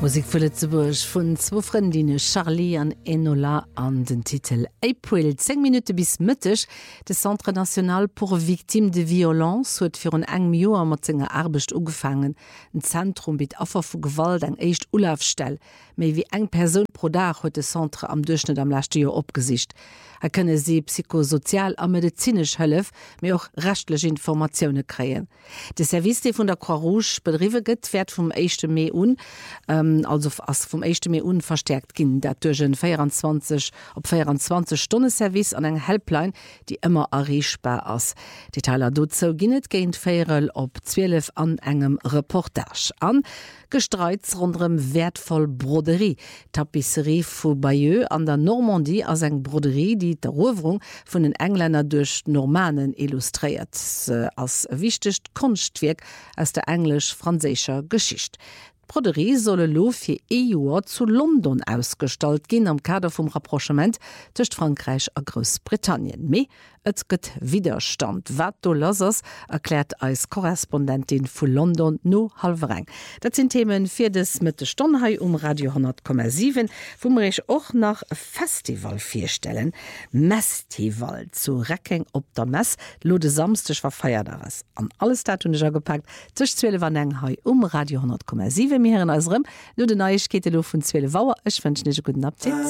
Musik vu Lützeburg vun zwo Freundinnen Charlie an Enola an den Titel April 10 Minuten bis Mëttech de Centre National pour Victimes de Violence huet fir un eng Joer mat senger Arbecht ugefangen. Ein Zentrum bit Affer vu Gewalt eng echt Ulafstell, méi wie eng Person pro Dag huet de Centre am Durchschnitt am lachte Joer opgesicht. Könne sie psychosozial a medizinisch hëllef, méi och rechtlech Informationoune kreien. De Service vun der Croix-Rouge bedriwe gëtt werd vum 1. Mai un, also ass vum 1. Mai un verstärkt ginn, dat duerchen 24 Stunde Service an eng Helpline, die immer erreichbar ass. Detailer dozo ginnet géint Féierel op 12 an engem Reportage an. Gestreits rondrem wertvoll Broderie. Tapisserie vu Bayeux an der Normandie as eng Broderie, die d'Eroberung vun den Engländer durch Normannen illustriert, als wichtigst Kunstwerk aus der englisch-französischer Geschichte. Broderie solle lo fir EU zu London ausgestalt gin am Kader vum Rapprochement zwischen Frankreich a Großbritannien. Me et gëtt Widerstand. Wat do lass erklärt als Korrespondentin vu London no Halvereng. Dat sind Themen fir des Mitte Stonhai Radio 10,7, wo ich och nach Festival firstellen. Mestival zu Recking op der Mess, lo de samstech war feierdares. An alles dat hun gepackt, zwischen 12 an eng Hai Radio 10,7 mir als Rem, lo de Neuigkeiten lo vun 12 Wauer. Ich wünsche nicht guten Appetit.